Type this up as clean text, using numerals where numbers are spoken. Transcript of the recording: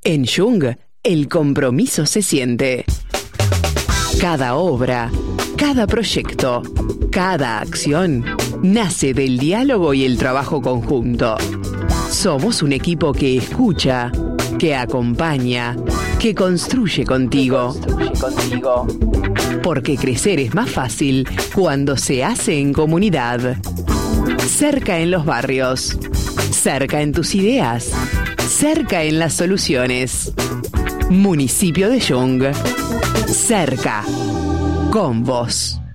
En Jung, el compromiso se siente. Cada obra, cada proyecto, cada acción nace del diálogo y el trabajo conjunto. Somos un equipo que escucha, que acompaña, que construye contigo. Porque crecer es más fácil cuando se hace en comunidad. Cerca en los barrios, cerca en tus ideas, cerca en las soluciones. Municipio de Jung, cerca, con vos.